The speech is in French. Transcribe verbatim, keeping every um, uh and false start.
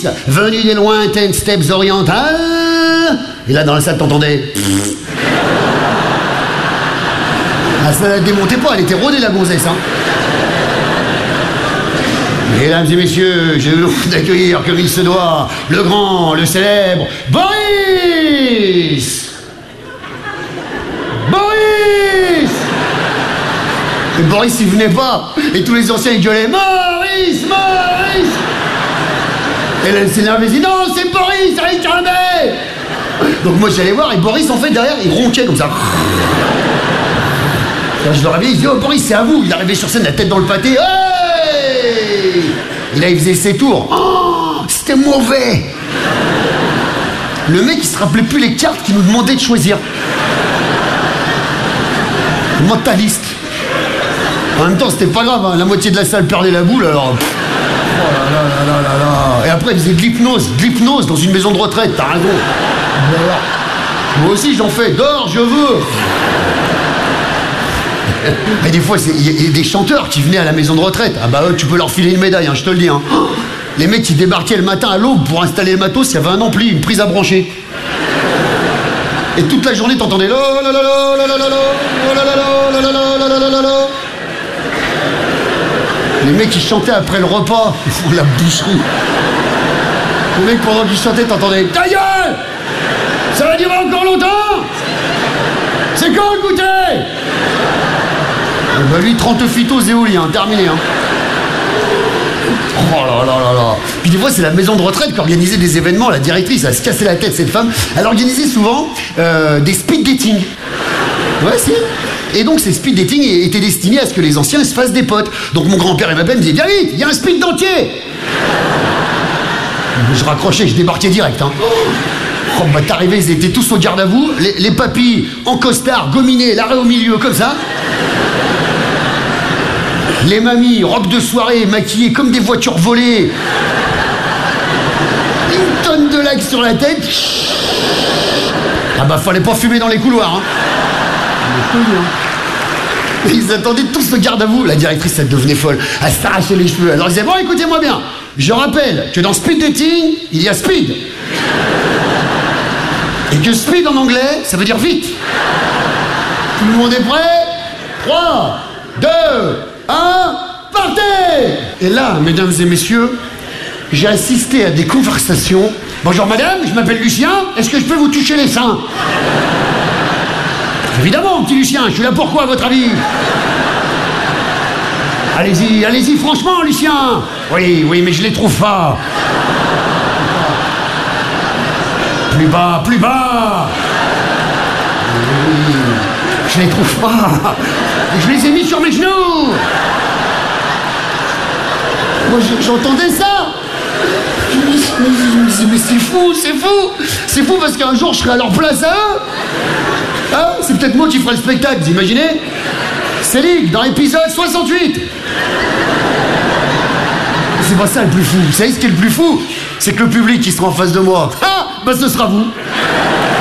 venu des lointaines steppes orientales. Et là, dans la salle, t'entendais... Ah, ça la démontait pas, elle était rodée, la gonzesse, hein. Mesdames et messieurs, j'ai le l'honneur d'accueillir, comme il se doit, le grand, le célèbre, Boris! Boris! Et Boris, il venait pas. Et tous les anciens, ils gueulaient, Maurice, Maurice! Et là, elle s'énervait, elle dit, non, c'est Boris, allez, calmez! Donc moi, j'allais voir, et Boris, en fait, derrière, il ronquait comme ça. Quand je le réveillais, il dit, oh, Boris, c'est à vous. Il arrivait sur scène, la tête dans le pâté, hey! Et là, il faisait ses tours. Oh, c'était mauvais. Le mec, il se rappelait plus les cartes qu'il nous demandait de choisir. Mentaliste. En même temps, c'était pas grave, hein. La moitié de la salle perdait la boule, alors... Oh là là là là là. Et après, il faisait de l'hypnose, de l'hypnose dans une maison de retraite, t'as raison. Moi aussi, j'en fais. Dors, je veux. Et des fois, il y a des chanteurs qui venaient à la maison de retraite. Ah bah eux, tu peux leur filer une médaille, hein, je te le dis. Hein. Les mecs qui débarquaient le matin à l'aube pour installer le matos, il y avait un ampli, une prise à brancher. Et toute la journée, t'entendais... Les mecs qui chantaient après le repas, la boucherie. Les mecs, pendant qu'ils chantaient, t'entendais... Ta gueule! Ça va durer encore longtemps? C'est quand le goûter? Bah lui, trente phytos éoliens, terminé, hein. Oh là là là là. Puis des fois, c'est la maison de retraite qui organisait des événements. La directrice, elle se cassait la tête, cette femme. Elle organisait souvent euh, des speed dating. Ouais, si. Et donc, ces speed dating étaient destinés à ce que les anciens se fassent des potes. Donc, mon grand-père, il m'appelait, me disait, viens vite, il y a un speed dentier. Je raccrochais, je débarquais direct, hein. Oh, bah, t'arrivais, ils étaient tous au garde à vous. Les, les papis en costard, gominés, l'arrêt au milieu, comme ça. Les mamies, robes de soirée, maquillées comme des voitures volées. Une tonne de lac sur la tête. Ah bah fallait pas fumer dans les couloirs, hein. Ils attendaient tous le garde à vous. La directrice, elle devenait folle. Elle s'arrachait les cheveux. Elle leur disait, bon, écoutez-moi bien. Je rappelle que dans speed dating, il y a speed. Et que speed en anglais, ça veut dire vite. Tout le monde est prêt? trois, deux, un, partez! Et là, mesdames et messieurs, j'ai assisté à des conversations. Bonjour madame, je m'appelle Lucien, est-ce que je peux vous toucher les seins? Évidemment, petit Lucien, je suis là pourquoi, à votre avis? Allez-y, allez-y, franchement, Lucien. Oui, oui, mais je les trouve pas. Plus bas, plus bas. Oui, je les trouve pas. Je les ai mis sur mes genoux. Moi, j'entendais ça. Je me disais, mais c'est fou, c'est fou. C'est fou parce qu'un jour, je serai à leur place à eux. Hein? C'est peut-être moi qui ferai le spectacle, vous imaginez? Céline, dans l'épisode soixante-huit. C'est pas ça le plus fou. Vous savez ce qui est le plus fou? C'est que le public qui sera en face de moi, ah, bah ce sera vous.